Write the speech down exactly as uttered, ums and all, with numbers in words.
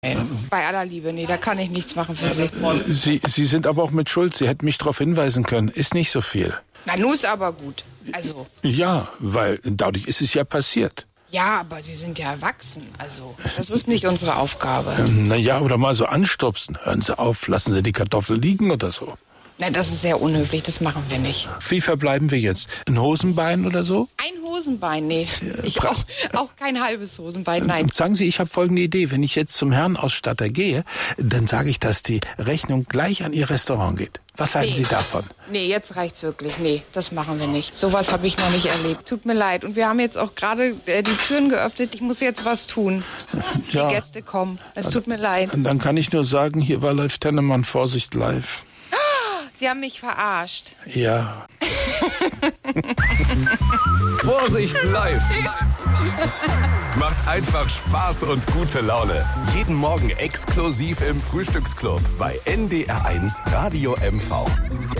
Bei aller Liebe, nee, da kann ich nichts machen für Sie. Sie, Sie sind aber auch mit Schuld. Sie hätten mich darauf hinweisen können. Ist nicht so viel. Na, nun ist aber gut. Also. Ja, weil dadurch ist es ja passiert. Ja, aber Sie sind ja erwachsen. Also, das ist nicht unsere Aufgabe. Ähm, na ja, oder mal so anstupsen. Hören Sie auf, lassen Sie die Kartoffel liegen oder so. Nein, das ist sehr unhöflich, das machen wir nicht. Wie verbleiben wir jetzt? Ein Hosenbein oder so? Ein Hosenbein, nee. Ich auch, auch kein halbes Hosenbein, nein. Sagen Sie, ich habe folgende Idee. Wenn ich jetzt zum Herrenausstatter gehe, dann sage ich, dass die Rechnung gleich an Ihr Restaurant geht. Was halten Nee. Sie davon? Nee, jetzt reicht's wirklich. Nee, das machen wir nicht. Sowas habe ich noch nicht erlebt. Tut mir leid. Und wir haben jetzt auch gerade äh, die Türen geöffnet. Ich muss jetzt was tun. Ja. Die Gäste kommen. Es tut mir leid. Und dann kann ich nur sagen, hier war Live Tennemann, Vorsicht live. Sie haben mich verarscht. Ja. Vorsicht live. Macht einfach Spaß und gute Laune. Jeden Morgen exklusiv im Frühstücksclub bei N D R eins Radio M V.